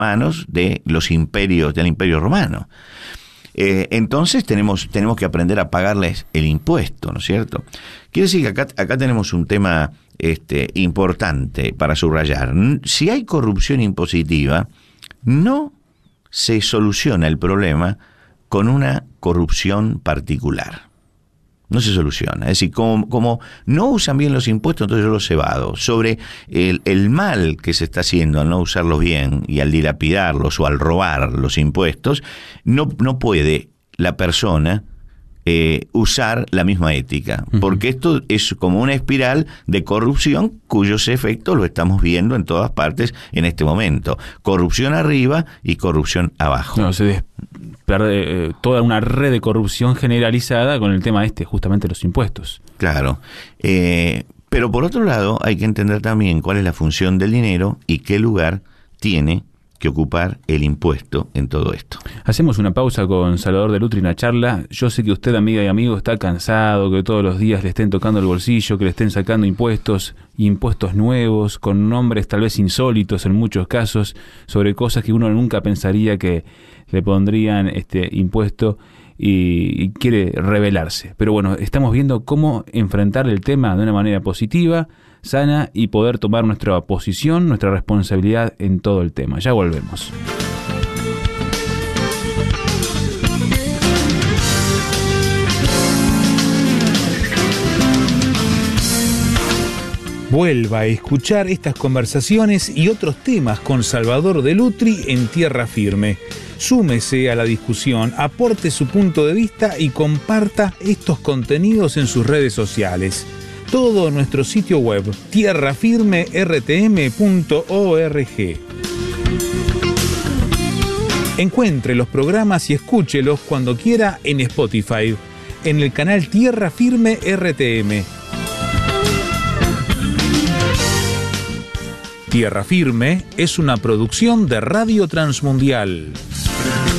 manos de los imperios, del Imperio Romano. Entonces tenemos que aprender a pagarles el impuesto, ¿no es cierto? Quiere decir que acá tenemos un tema importante para subrayar. Si hay corrupción impositiva, no se soluciona el problema con una corrupción particular. No se soluciona. Es decir, como no usan bien los impuestos, entonces yo los evado. Sobre el mal que se está haciendo al no usarlos bien y al dilapidarlos o al robar los impuestos, no puede la persona usar la misma ética, porque esto es como una espiral de corrupción cuyos efectos lo estamos viendo en todas partes en este momento. Corrupción arriba y corrupción abajo. No, se pierde toda una red de corrupción generalizada con el tema justamente los impuestos. Claro, pero por otro lado hay que entender también cuál es la función del dinero y qué lugar tiene que ocupar el impuesto en todo esto. Hacemos una pausa con Salvador de Lutri, una charla. Yo sé que usted, amiga y amigo, está cansado, que todos los días le estén tocando el bolsillo, que le estén sacando impuestos nuevos, con nombres tal vez insólitos en muchos casos, sobre cosas que uno nunca pensaría que le pondrían impuesto, y quiere rebelarse. Pero bueno, estamos viendo cómo enfrentar el tema de una manera positiva, sana, y poder tomar nuestra posición, nuestra responsabilidad en todo el tema. Ya volvemos. Vuelva a escuchar estas conversaciones y otros temas con Salvador de Lutri en Tierra Firme. Súmese a la discusión, aporte su punto de vista y comparta estos contenidos en sus redes sociales. Todo en nuestro sitio web, tierrafirmertm.org. Encuentre los programas y escúchelos cuando quiera en Spotify, en el canal Tierra Firme RTM. Tierra Firme es una producción de Radio Transmundial.